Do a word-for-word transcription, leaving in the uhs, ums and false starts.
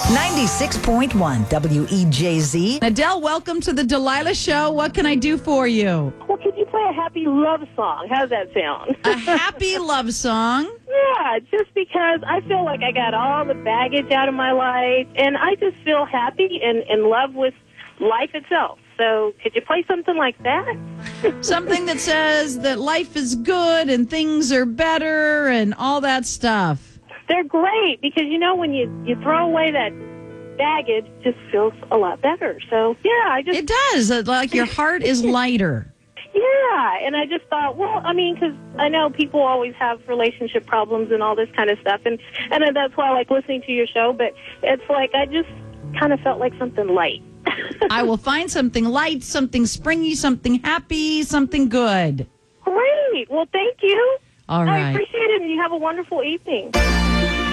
ninety-six point one W E J Z. Adele, welcome to the Delilah Show. What can I do for you? Well, could you play a happy love song? How does that sound? A happy love song? Yeah, just because I feel like I got all the baggage out of my life, and I just feel happy and in love with life itself. So could you play something like that? Something that says that life is good and things are better and all that stuff. They're great because, you know, when you, you throw away that baggage, it just feels a lot better. So, yeah, I just... It does. uh, Like your heart is lighter. Yeah, and I just thought, well, I mean, because I know people always have relationship problems and all this kind of stuff, and, and that's why I like listening to your show, but it's like I just kind of felt like something light. I will find something light, something springy, something happy, something good. Great. Well, thank you. All right. I appreciate it, and you have a wonderful evening.